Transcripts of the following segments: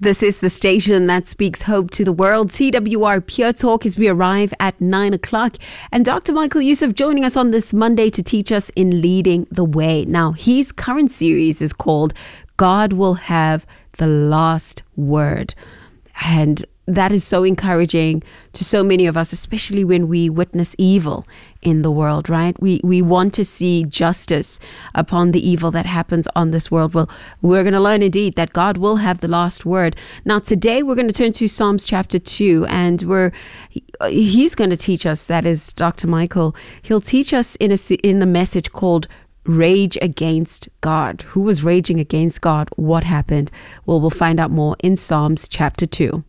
This is the station that speaks hope to the world. TWR Pure Talk as we arrive at 9 o'clock. And Dr. Michael Youssef joining us on this Monday to teach us in Leading the Way. Now, his current series is called God Will Have the Last Word. And that is so encouraging to so many of us, especially when we witness evil in the world, right? We want to see justice upon the evil that happens on this world. Well, we're going to learn indeed that God will have the last word. Now, today we're going to turn to Psalms chapter 2, and he's going to teach us, that is Dr. Michael, he'll teach us in a message called Rage Against God. Who was raging against God? What happened? Well, we'll find out more in Psalms chapter 2.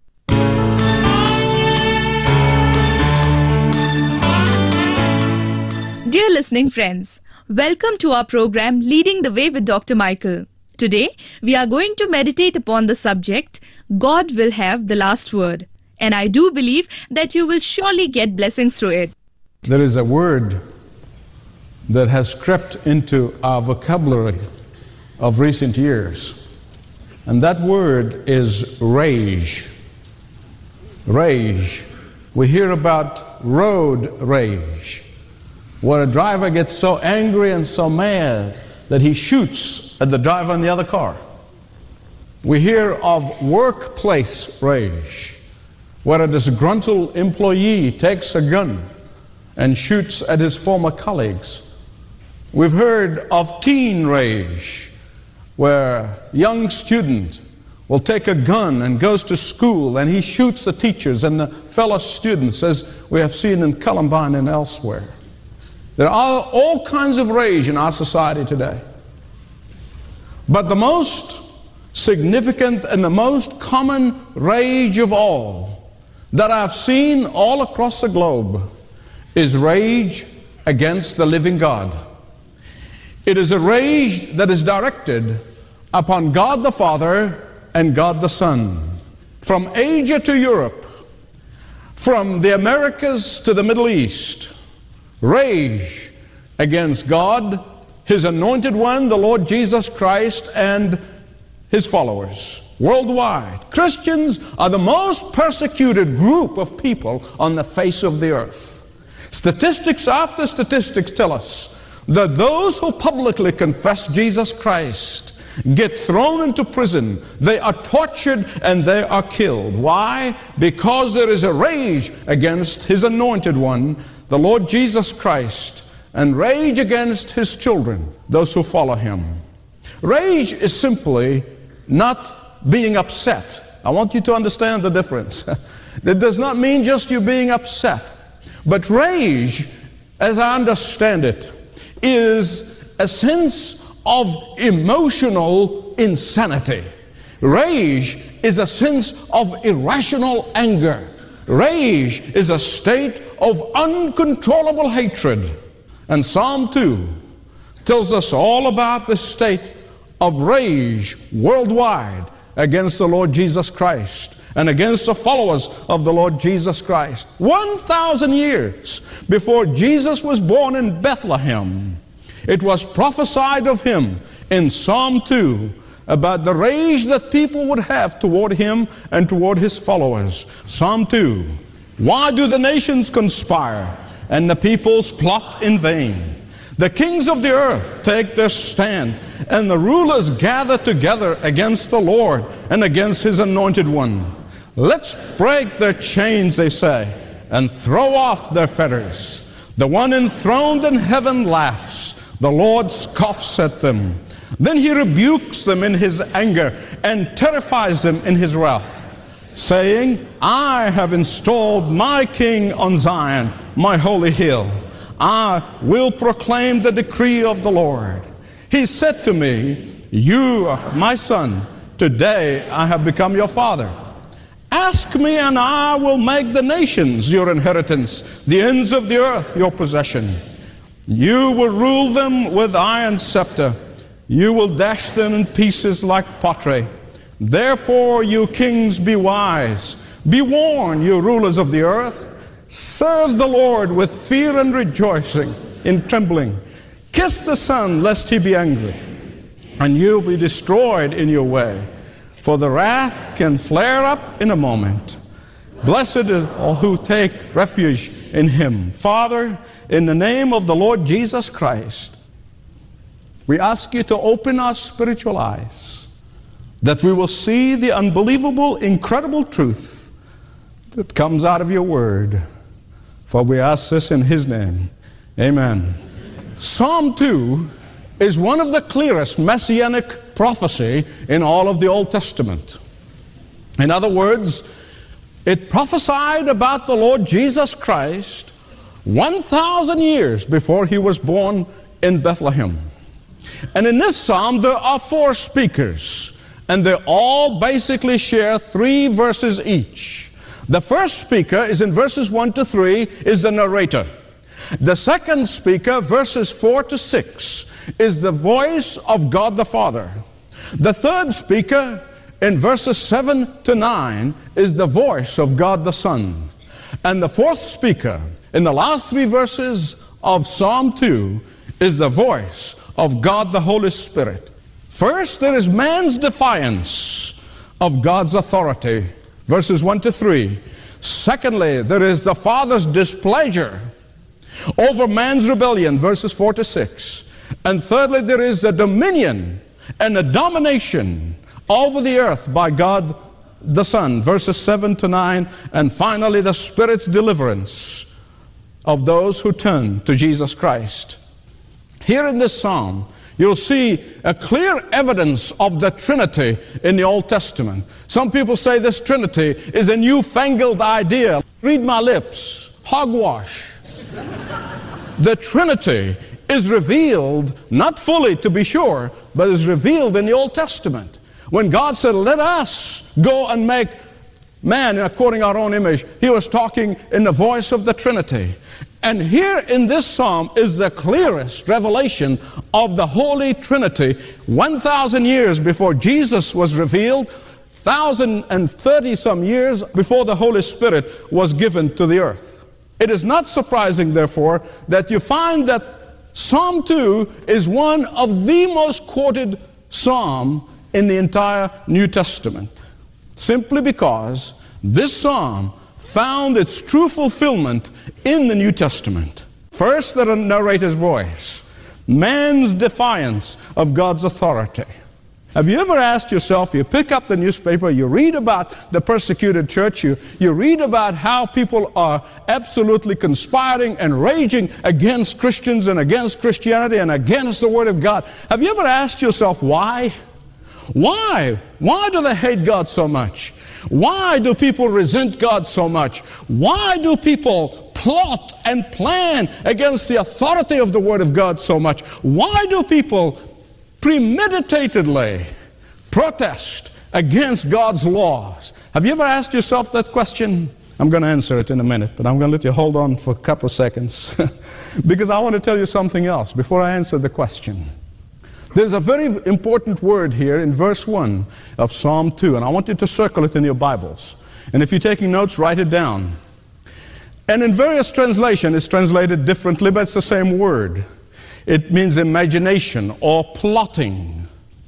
Dear listening friends, welcome to our program Leading the Way with Dr. Michael. Today, we are going to meditate upon the subject, God will have the last word. And I do believe that you will surely get blessings through it. There is a word that has crept into our vocabulary of recent years, and that word is rage. Rage. We hear about road rage, where a driver gets so angry and so mad that he shoots at the driver in the other car. We hear of workplace rage, where a disgruntled employee takes a gun and shoots at his former colleagues. We've heard of teen rage, where a young student will take a gun and goes to school and he shoots the teachers and the fellow students, as we have seen in Columbine and elsewhere. There are all kinds of rage in our society today. But the most significant and the most common rage of all that I've seen all across the globe is rage against the living God. It is a rage that is directed upon God the Father and God the Son. From Asia to Europe, from the Americas to the Middle East, rage against God, His anointed one, the Lord Jesus Christ, and His followers worldwide. Christians are the most persecuted group of people on the face of the earth. Statistics after statistics tell us that those who publicly confess Jesus Christ get thrown into prison, they are tortured, and they are killed. Why? Because there is a rage against His anointed one, the Lord Jesus Christ, and rage against His children, those who follow Him. Rage is simply not being upset. I want you to understand the difference. That does not mean just you being upset. But rage, as I understand it, is a sense of emotional insanity. Rage is a sense of irrational anger. Rage is a state of uncontrollable hatred. And Psalm 2 tells us all about the state of rage worldwide against the Lord Jesus Christ and against the followers of the Lord Jesus Christ. 1,000 years before Jesus was born in Bethlehem, it was prophesied of Him in Psalm 2 about the rage that people would have toward Him and toward His followers. Psalm 2, why do the nations conspire and the peoples plot in vain? The kings of the earth take their stand, and the rulers gather together against the Lord and against His anointed one. Let's break their chains, they say, and throw off their fetters. The one enthroned in heaven laughs. The Lord scoffs at them. Then He rebukes them in His anger and terrifies them in His wrath, saying, I have installed my king on Zion, my holy hill. I will proclaim the decree of the Lord. He said to me, you are my son. Today I have become your father. Ask me, and I will make the nations your inheritance, the ends of the earth your possession. You will rule them with iron scepter. You will dash them in pieces like pottery. Therefore, you kings, be wise. Be warned, you rulers of the earth. Serve the Lord with fear and rejoicing in trembling. Kiss the Son, lest He be angry, and you'll be destroyed in your way. for the wrath can flare up in a moment. Blessed is all who take refuge in him. Father, in the name of the Lord Jesus Christ, we ask you to open our spiritual eyes, that we will see the unbelievable, incredible truth that comes out of your word. For we ask this in his name. Amen. Psalm 2 is one of the clearest messianic prophecy in all of the Old Testament. In other words, it prophesied about the Lord Jesus Christ 1,000 years before he was born in Bethlehem. And in this psalm there are 4 speakers, and they all basically share 3 verses each. The first speaker is in verses 1 to 3, is the narrator. The second speaker, verses 4 to 6, is the voice of God the Father. The third speaker, in verses 7 to 9, is the voice of God the Son. And the fourth speaker, in the last 3 verses of Psalm 2, is the voice of God the Holy Spirit. First, there is man's defiance of God's authority, verses 1 to 3. Secondly, there is the Father's displeasure over man's rebellion, verses 4 to 6. And thirdly, there is the dominion and the domination over the earth by God the Son, verses 7 to 9. And finally, the Spirit's deliverance of those who turn to Jesus Christ. Here in this psalm, you'll see a clear evidence of the Trinity in the Old Testament. Some people say this Trinity is a newfangled idea. Read my lips. Hogwash. The Trinity is revealed, not fully to be sure, but is revealed in the Old Testament. When God said, let us go and make man according to our own image, he was talking in the voice of the Trinity. And here in this psalm is the clearest revelation of the Holy Trinity 1,000 years before Jesus was revealed, 1,030 some years before the Holy Spirit was given to the earth. It is not surprising, therefore, that you find that Psalm 2 is one of the most quoted psalm in the entire New Testament, simply because this psalm found its true fulfillment in the New Testament. First, the narrator's voice, man's defiance of God's authority. Have you ever asked yourself, you pick up the newspaper, you read about the persecuted church, you read about how people are absolutely conspiring and raging against Christians and against Christianity and against the Word of God. Have you ever asked yourself why? Why? Why do they hate God so much? Why do people resent God so much? Why do people plot and plan against the authority of the Word of God so much? Why do people premeditatedly protest against God's laws? Have you ever asked yourself that question? I'm going to answer it in a minute, but I'm going to let you hold on for a couple of seconds because I want to tell you something else before I answer the question. There's a very important word here in verse 1 of Psalm 2, and I want you to circle it in your Bibles. And if you're taking notes, write it down. And in various translations, it's translated differently, but it's the same word. It means imagination or plotting.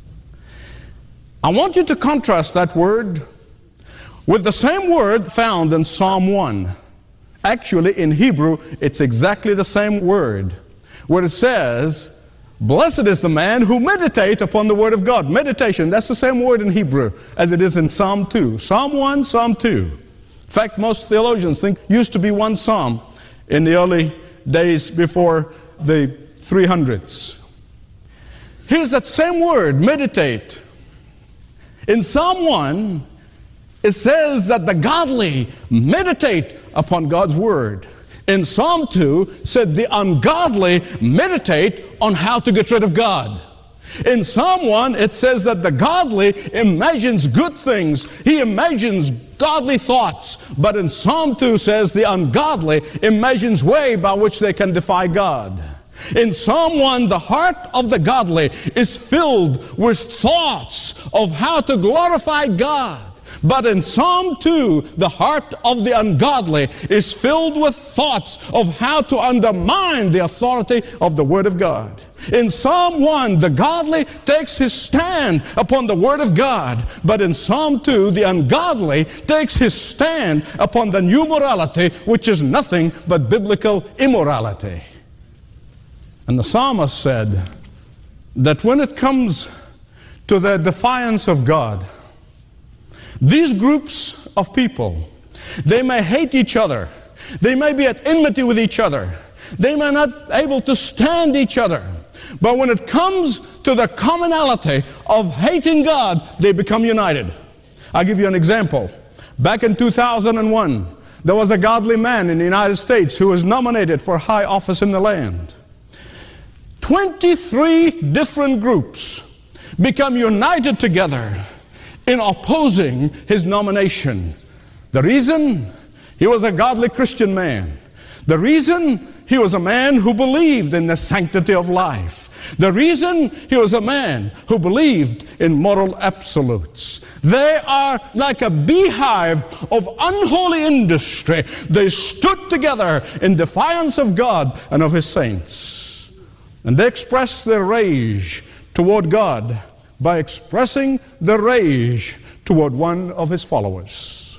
I want you to contrast that word with the same word found in Psalm 1. Actually, in Hebrew, it's exactly the same word, where it says, blessed is the man who meditates upon the Word of God. Meditation, that's the same word in Hebrew as it is in Psalm 2. Psalm 1, Psalm 2. In fact, most theologians think it used to be one psalm in the early days before the 300s. Here's that same word, meditate. In Psalm 1, it says that the godly meditate upon God's Word. In Psalm 2, said the ungodly meditate on how to get rid of God. In Psalm 1, it says that the godly imagines good things. He imagines godly thoughts. But in Psalm 2 says the ungodly imagines way by which they can defy God. In Psalm 1, the heart of the godly is filled with thoughts of how to glorify God. But in Psalm 2, the heart of the ungodly is filled with thoughts of how to undermine the authority of the Word of God. In Psalm 1, the godly takes his stand upon the Word of God. But in Psalm 2, the ungodly takes his stand upon the new morality, which is nothing but biblical immorality. And the psalmist said that when it comes to the defiance of God, these groups of people, they may hate each other. They may be at enmity with each other. They may not be able to stand each other. But when it comes to the commonality of hating God, they become united. I'll give you an example. Back in 2001, there was a godly man in the United States who was nominated for high office in the land. 23 different groups become united together in opposing his nomination. The reason? He was a godly Christian man. The reason? He was a man who believed in the sanctity of life. The reason? He was a man who believed in moral absolutes. They are like a beehive of unholy industry. They stood together in defiance of God and of His saints. And they expressed their rage toward God by expressing their rage toward one of His followers.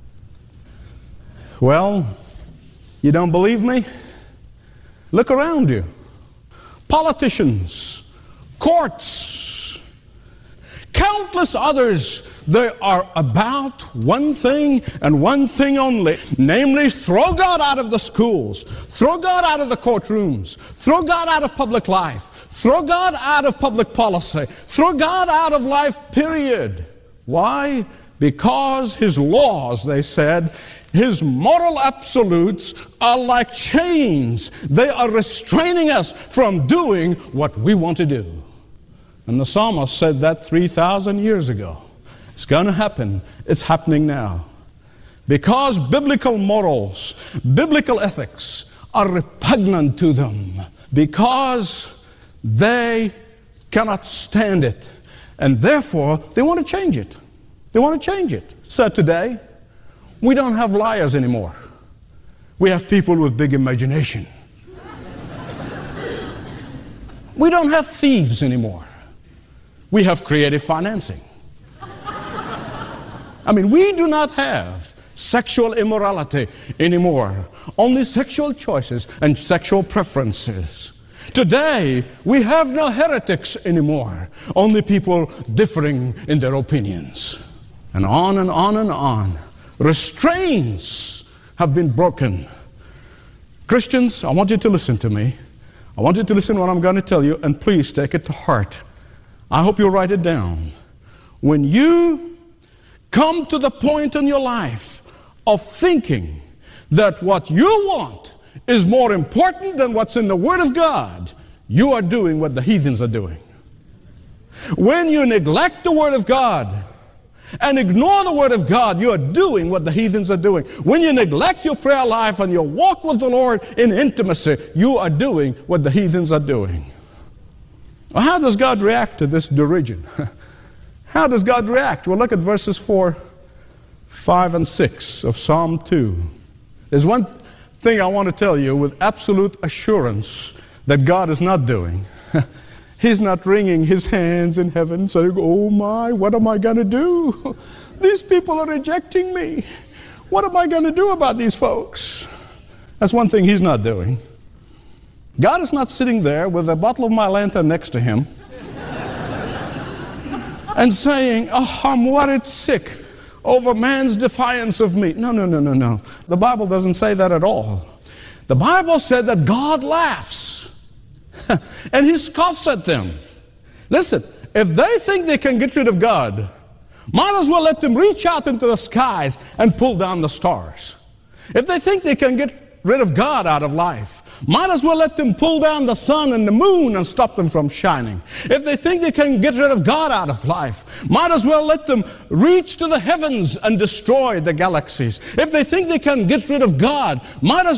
Well, you don't believe me? Look around you. Politicians, courts, countless others, they are about one thing and one thing only, namely throw God out of the schools, throw God out of the courtrooms, throw God out of public life, throw God out of public policy, throw God out of life, period. Why? Because His laws, they said, His moral absolutes are like chains. They are restraining us from doing what we want to do. And the psalmist said that 3,000 years ago. It's going to happen. It's happening now. Because biblical morals, biblical ethics are repugnant to them. Because they cannot stand it. And therefore, they want to change it. They want to change it. So today, we don't have liars anymore. We have people with big imagination. We don't have thieves anymore. We have creative financing. I mean, we do not have sexual immorality anymore. Only sexual choices and sexual preferences. Today, we have no heretics anymore. Only people differing in their opinions. And on and on and on. Restraints have been broken. Christians, I want you to listen to me. I want you to listen to what I'm going to tell you, and please take it to heart. I hope you'll write it down. When you come to the point in your life of thinking that what you want is more important than what's in the Word of God, you are doing what the heathens are doing. When you neglect the Word of God and ignore the Word of God, you are doing what the heathens are doing. When you neglect your prayer life and your walk with the Lord in intimacy, you are doing what the heathens are doing. Well, how does God react to this derision? How does God react? Well, look at verses 4, 5, and 6 of Psalm 2. There's one thing I want to tell you with absolute assurance that God is not doing. He's not wringing His hands in heaven saying, oh my, what am I going to do? These people are rejecting me. What am I going to do about these folks? That's one thing He's not doing. God is not sitting there with a bottle of Mylanta next to Him and saying, oh, I'm worried sick over man's defiance of me. No, no, no, no, no. The Bible doesn't say that at all. The Bible said that God laughs and He scoffs at them. Listen, if they think they can get rid of God, might as well let them reach out into the skies and pull down the stars. If they think they can get rid of God out of life, might as well let them pull down the sun and the moon and stop them from shining. If they think they can get rid of God out of life, might as well let them reach to the heavens and destroy the galaxies. If they think they can get rid of God, might as